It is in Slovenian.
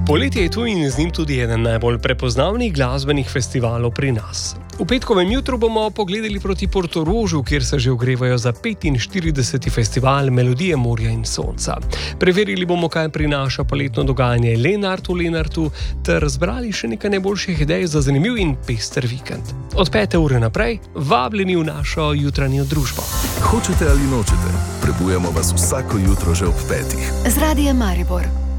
Poletje je tu in z njim tudi eden najbolj prepoznavnih glasbenih festivalov pri nas. V petkovem jutru bomo pogledali proti Portorožu, kjer se že ogrevajo za 45. festival Melodije morja in sonca. Preverili bomo, kaj prinaša poletno dogajanje Lenart v Lenartu, ter zbrali še nekaj najboljših idej za zanimiv in pester vikend. Od 5. ure naprej vabljeni v našo jutranjo družbo. Hočete ali nočete, prebujamo vas vsako jutro že ob 5. Z Radiem Maribor.